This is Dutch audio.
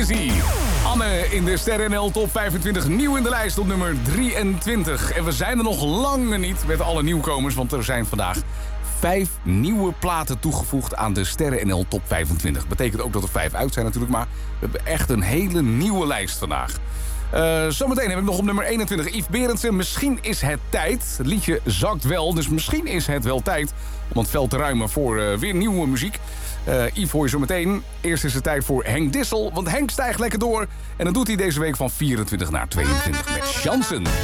is hij. Anne in de Sterren NL Top 25, nieuw in de lijst op nummer 23. En we zijn er nog lang niet met alle nieuwkomers, want er zijn vandaag 5 nieuwe platen toegevoegd aan de Sterren NL Top 25. Betekent ook dat er 5 uit zijn natuurlijk, maar we hebben echt een hele nieuwe lijst vandaag. Zometeen heb ik nog op nummer 21 Yves Berendsen. Misschien is het tijd. Het liedje zakt wel, dus misschien is het wel tijd om het veld te ruimen voor weer nieuwe muziek. Yves hoor je zo meteen. Eerst is het tijd voor Henk Dissel, want Henk stijgt lekker door. En dat doet hij deze week van 24 naar 22 met Chansen.